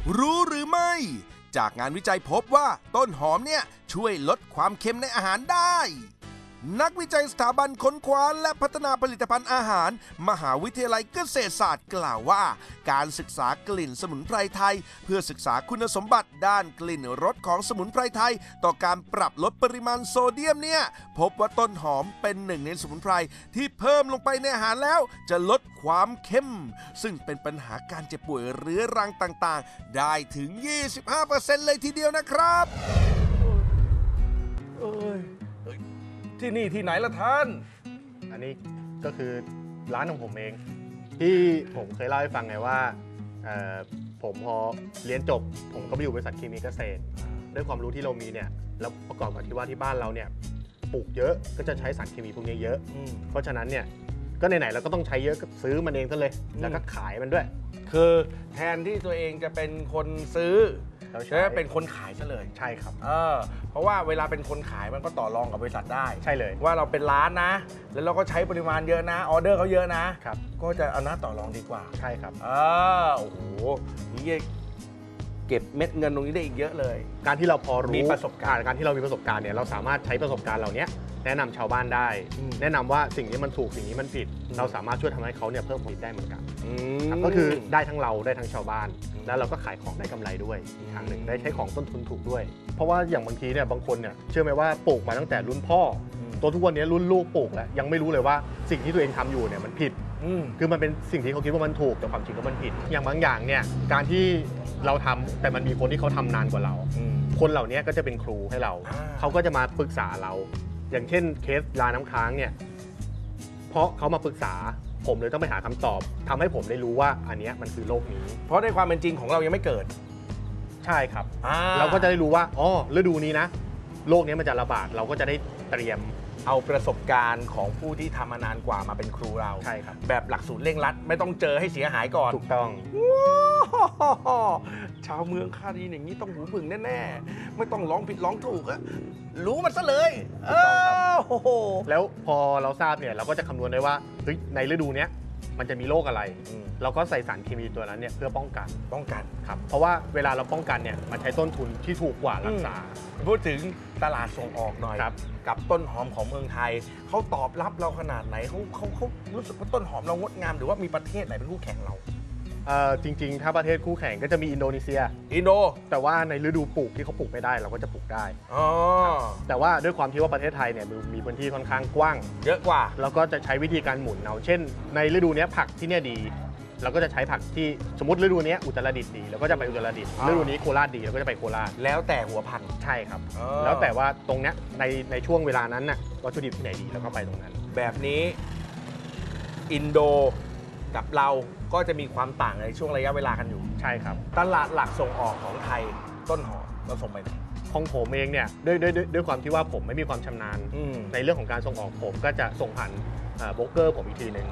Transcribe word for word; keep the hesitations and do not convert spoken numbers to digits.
รู้หรือไม่จากงานวิจัยพบว่าต้นหอมเนี่ยช่วยลดความเค็มในอาหารได้นักวิจัยสถาบันค้นคว้าและพัฒนาผลิตภัณฑ์อาหารมหาวิทยาลัยเกษตรศาสตร์กล่าวว่าการศึกษากลิ่นสมุนไพรไทยเพื่อศึกษาคุณสมบัติด้านกลิ่นรสของสมุนไพรไทยต่อการปรับลดปริมาณโซเดียมเนี่ยพบว่าต้นหอมเป็นหนึ่งในสมุนไพรที่เพิ่มลงไปในอาหารแล้วจะลดความเค็มซึ่งเป็นปัญหาการเจ็บป่วยเรื้อรังต่างๆได้ถึง ยี่สิบห้าเปอร์เซ็นต์ เลยทีเดียวนะครับเอ้ยที่นี่ที่ไหนล่ะท่านอันนี้ก็คือร้านของผมเองที่ผมเคยเล่าให้ฟังไงว่าผมพอเรียนจบผมก็ไปอยู่บริษัทเคมีเกษตรด้วยความรู้ที่เรามีเนี่ยแล้วประกอบกับที่ว่าที่บ้านเราเนี่ยปลูกเยอะก็จะใช้สารเคมีพวกนี้เยอะเพราะฉะนั้นเนี่ยก็ไหนๆเราก็ต้องใช้เยอะก็ซื้อมันเองซะเลยแล้วก็ขายมันด้วยคือแทนที่ตัวเองจะเป็นคนซื้อแล้วเป็นคนขายซะเลยใช่ครับเออเพราะว่าเวลาเป็นคนขายมันก็ต่อรองกับบริษัทได้ใช่เลยว่าเราเป็นร้านนะแล้วเราก็ใช้ปริมาณเยอะนะออเดอร์เขาเยอะนะครับก็จะเอาหน้าต่อรองดีกว่าใช่ครับเออโอ้โหนี่เก็บเม็ดเงินตรงนี้ได้อีกเยอะเลยการที่เราพอรู้มีประสบการณ์การที่เรามีประสบการณ์เนี่ยเราสามารถใช้ประสบการณ์เหล่านี้แนะนำชาวบ้านได้แนะนำว่าสิ่งนี้มันถูกสิ่งนี้มันผิดเราสามารถช่วยทำให้เขาเนี่ยเพิ่มผลผลิตได้เหมือนกันก็คือได้ทั้งเราได้ทั้งชาวบ้านแล้วเราก็ขายของได้กำไรด้วยอีกทางหนึ่งได้ใช้ของต้นทุนถูกด้วยเพราะว่าอย่างบางทีเนี่ยบางคนเนี่ยเชื่อไหมว่าปลูกมาตั้งแต่รุ่นพ่อตัวทุกวันนี้รุ่นลูกปลูกแล้วยังไม่รู้เลยว่าสิ่งที่ตัวเองทำอยู่เนี่ยมันผิดคือมันเป็นสิ่งที่เขาคิดว่ามันถูกแต่ความจริงแล้วมันผิดอย่างบางอย่างเนี่ยการที่เราทำแต่มันมีคนที่เขาทำนานกว่าเราคนเหล่านี้ก็จะเป็นครูให้เราเขาก็จะมาปรึกษาเราอย่างเช่นเคสลาน้ำค้างเนี่ยเพราะเขามาปรึกษาผมเลยต้องไปหาคำตอบทำให้ผมได้รู้ว่าอันนี้มันคือโรคนี้เพราะในความเป็นจริงของเรายังไม่เกิดใช่ครับเราก็จะได้รู้ว่าอ๋อฤดูนี้นะโรคนี้มันจะระบาดเราก็จะได้เตรียมเอาประสบการณ์ของผู้ที่ทำมานานกว่ามาเป็นครูเราใช่ครับแบบหลักสูตรเร่งรัดไม่ต้องเจอให้เสียหายก่อนถูกต้องชาวเมืองคาดีอย่างนี้ต้องหูบึ่งแน่ๆไม่ต้องร้องผิดร้องถูกอะรู้มันซะเลยเออแล้วพอเราทราบเนี่ยเราก็จะคำนวณได้ว่าเฮ้ยในฤดูนี้มันจะมีโรคอะไรเราก็ใส่สารเคมีตัวนั้นเนี่ยเพื่อป้องกันป้องกันครับเพราะว่าเวลาเราป้องกันเนี่ยมันใช้ต้นทุนที่ถูกกว่ารักษาพูดถึงตลาดส่งออกหน่อยกับต้นหอมของเมืองไทยเขาตอบรับเราขนาดไหนเขาเขาเขารู้สึกว่าต้นหอมเรางดงามหรือว่ามีประเทศไหนเป็นคู่แข่งเราจริงๆถ้าประเทศคู่แข่งก็จะมีอินโดนีเซียอินโดแต่ว่าในฤดูปลูกที่เขาปลูกไม่ได้เราก็จะปลูกได้แต่ว่าด้วยความที่ว่าประเทศไทยเนี่ยมีพื้นที่ค่อนข้างกว้างเยอะกว่าแล้วก็จะใช้วิธีการหมุนเอาเช่นในฤดูนี้ผักที่เนี่ยดีเราก็จะใช้ผักที่สมมติฤดูนี้อุตรดิตถ์ดีเราก็จะไปอุตรดิตถ์ฤดูนี้โคราชดีเราก็จะไปโคราชแล้วแต่หัวพันธุ์ใช่ครับแล้วแต่ว่าตรงเนี้ยในในช่วงเวลานั้นน่ะวัตถุดิบที่ไหนดีเราก็ไปตรงนั้นแบบนี้อินโดกับเราก็จะมีความต่างในช่วงระยะเวลากันอยู่ใช่ครับตลาดหลักส่งออกของไทยต้นหอมเราส่งไปไหนของผมเองเนี่ยด้วยด้วยด้วยความที่ว่าผมไม่มีความชำนาญในเรื่องของการส่งออกผมก็จะส่งผ่านโบรกเกอร์ผมอีกทีหนึ่ง